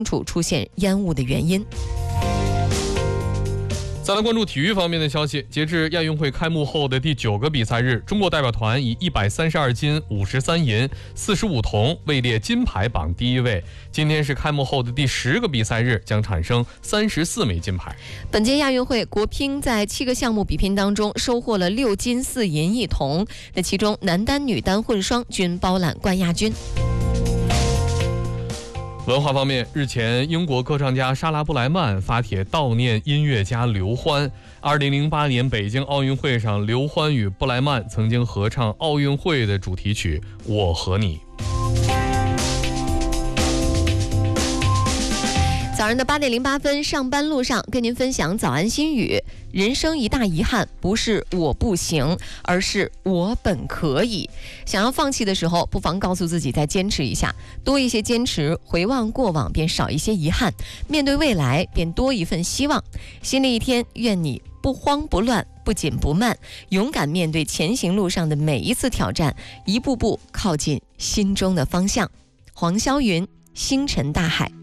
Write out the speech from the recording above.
处出现烟雾的原因。 再来关注体育方面的消息，截至亚运会开幕后的第9个比赛日，中国代表团以132金、53银、45铜位列金牌榜第1位。今天是开幕后的第10个比赛日，将产生34枚金牌。 本届亚运会国乒在7个项目比拼当中收获了6金4银1铜，那其中男单、女单混双均包揽冠亚军。 文化方面，日前英国歌唱家莎拉布莱曼发帖悼念音乐家刘欢。2008年北京奥运会上，刘欢与布莱曼曾经合唱奥运会的主题曲《我和你》。 早上的8点08分，上班路上跟您分享早安心语。人生一大遗憾，不是我不行，而是我本可以。想要放弃的时候，不妨告诉自己再坚持一下，多一些坚持，回望过往便少一些遗憾，面对未来便多一份希望。新的一天，愿你不慌不乱，不紧不慢，勇敢面对前行路上的每一次挑战，一步步靠近心中的方向。黄霄云，星辰大海。